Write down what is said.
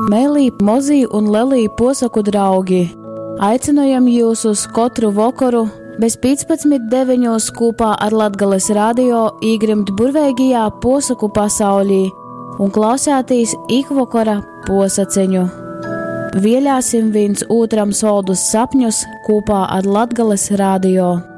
Mēlī, mozī un lelī posaku draugi, aicinojam jūs uz katru vakaru bez 15:9 kopā ar Latgales radio īgrimt burveigajā posaku pasaulī un klausētīs ikvakara posaceņu. Vielāsim viens otram soldus sapņus kopā ar Latgales radio.